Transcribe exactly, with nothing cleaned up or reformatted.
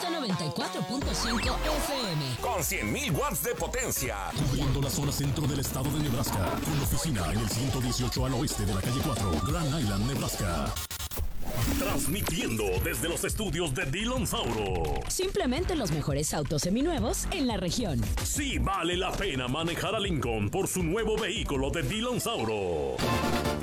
Punto noventa y cuatro punto cinco F M. Con cien mil watts de potencia. Cubriendo la zona centro del estado de Nebraska. Con oficina en el ciento dieciocho al oeste de la calle cuatro, Grand Island, Nebraska. Transmitiendo desde los estudios de Dillon Sauro. Simplemente los mejores autos seminuevos en la región. Sí vale la pena manejar a Lincoln por su nuevo vehículo de Dillon Sauro.